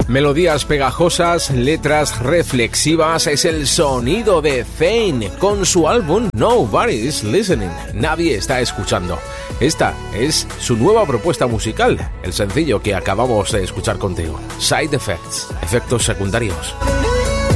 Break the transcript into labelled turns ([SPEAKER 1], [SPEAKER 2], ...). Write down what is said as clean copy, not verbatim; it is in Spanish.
[SPEAKER 1] Melodías pegajosas, letras reflexivas, es el sonido de Zayn con su álbum Nobody's Listening. Nadie está escuchando. Esta es su nueva propuesta musical, el sencillo que acabamos de escuchar contigo. Side Effects, efectos secundarios.